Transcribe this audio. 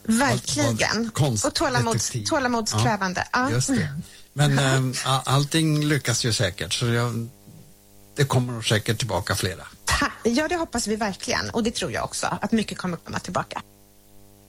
Verkligen. Och tålamodskrävande. Ja. Just det. Men allting lyckas ju säkert, så det kommer säkert tillbaka flera. Ja, det hoppas vi verkligen. Och det tror jag också, att mycket kommer komma tillbaka.